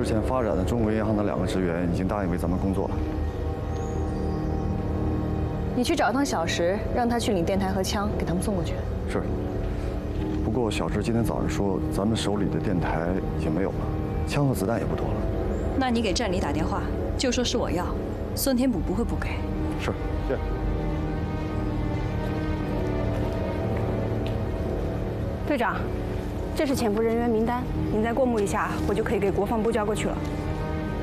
线发展的中国银行的2个职员已经答应为咱们工作了。 你去找趟小石，让他去领电台和枪，给他们送过去。 是。不过小石今天早上说，咱们手里的电台已经没有了，枪和子弹也不多了。 那你给站里打电话，就说是我要，孙天补不会不给。 是，谢。 队长，这是潜伏人员名单，您再过目一下，我就可以给国防部交过去了。